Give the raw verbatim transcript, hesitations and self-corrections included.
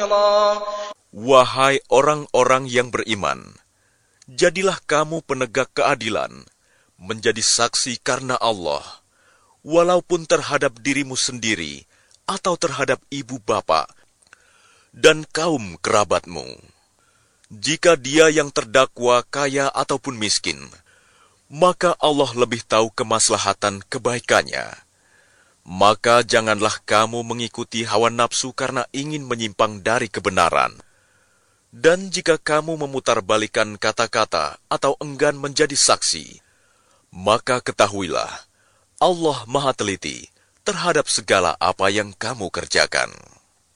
قسطا. Wahai orang-orang yang beriman, jadilah kamu penegak keadilan, menjadi saksi karena Allah, walaupun terhadap dirimu sendiri atau terhadap ibu bapa dan kaum kerabatmu. Jika dia yang terdakwa kaya ataupun miskin, maka Allah lebih tahu kemaslahatan kebaikannya. Maka janganlah kamu mengikuti hawa nafsu karena ingin menyimpang dari kebenaran. Dan jika kamu memutarbalikan kata-kata atau enggan menjadi saksi, maka ketahuilah, Allah Maha Teliti terhadap segala apa yang kamu kerjakan.